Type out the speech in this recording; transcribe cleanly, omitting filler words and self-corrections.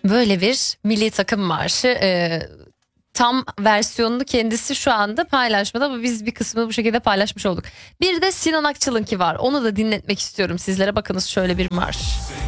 Böyle bir milli takım marşı. Tam versiyonunu kendisi şu anda paylaşmadı ama biz bir kısmını bu şekilde paylaşmış olduk. Bir de Sinan Akçıl'ınki var. Onu da dinletmek istiyorum sizlere. Bakınız şöyle bir marş.